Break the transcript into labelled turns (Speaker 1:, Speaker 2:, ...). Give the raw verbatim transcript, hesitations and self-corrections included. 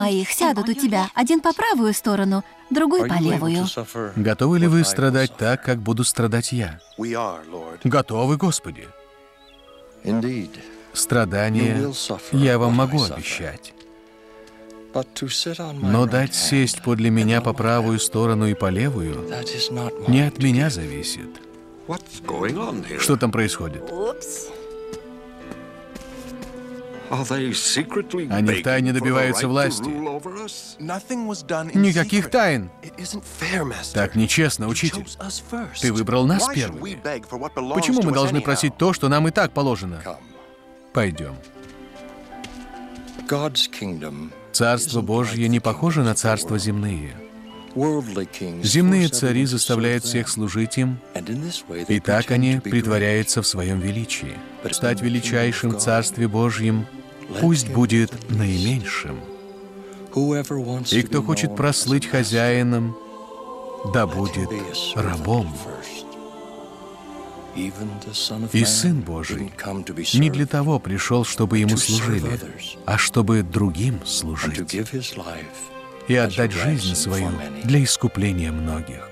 Speaker 1: Моих сядут у тебя. Один по правую сторону, другой по левую.
Speaker 2: Готовы ли вы страдать так, как буду страдать я? Готовы, Господи. Страдания я вам могу обещать. Но дать сесть подле меня по правую сторону и по левую не от меня зависит. Что там происходит? Они втайне добиваются власти. Никаких тайн. Так нечестно, учитель. Ты выбрал нас первыми. Почему мы должны просить то, что нам и так положено? Пойдем. Царство Божье не похоже на царства земные. Земные цари заставляют всех служить им, и так они притворяются в своем величии. Стать величайшим в Царстве Божьем пусть будет наименьшим. И кто хочет прослыть хозяином, да будет рабом. И Сын Божий не для того пришел, чтобы Ему служили, а чтобы другим служить и отдать жизнь свою для искупления многих.